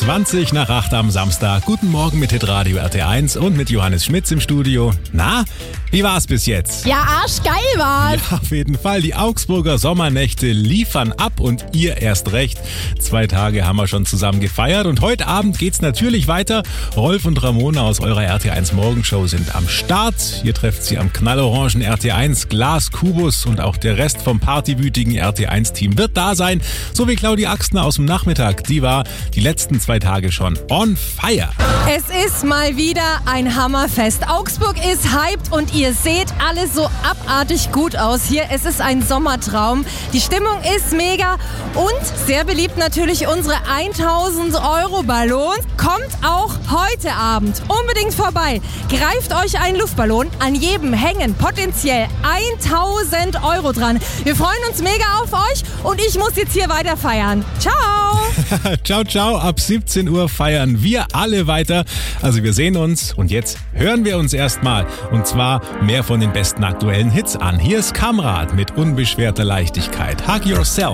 20 nach 8 am Samstag. Guten Morgen mit Hitradio RT1 und mit Johannes Schmitz im Studio. Na, wie war's bis jetzt? Ja, arschgeil war's. Ja, auf jeden Fall. Die Augsburger Sommernächte liefern ab und ihr erst recht. 2 Tage haben wir schon zusammen gefeiert und heute Abend geht's natürlich weiter. Rolf und Ramona aus eurer RT1 Morgenshow sind am Start. Ihr trefft sie am knallorangen RT1 Glas Kubus und auch der Rest vom partywütigen RT1-Team wird da sein. So wie Claudia Axtner aus dem Nachmittag. Die war die letzten 2 Tage schon on fire. Es ist mal wieder ein Hammerfest. Augsburg ist hyped und ihr seht alles so abartig gut aus hier. Es ist ein Sommertraum. Die Stimmung ist mega und sehr beliebt natürlich unsere 1000 Euro Ballons. Kommt auch heute Abend unbedingt vorbei. Greift euch einen Luftballon. An jedem hängen potenziell 1000 Euro dran. Wir freuen uns mega auf euch und ich muss jetzt hier weiter feiern. Ciao! Ciao, ciao. Ab 17 Uhr feiern wir alle weiter. Also wir sehen uns und jetzt hören wir uns erstmal. Und zwar mehr von den besten aktuellen Hits an. Hier ist Kamrat mit unbeschwerter Leichtigkeit. Hug Yourself.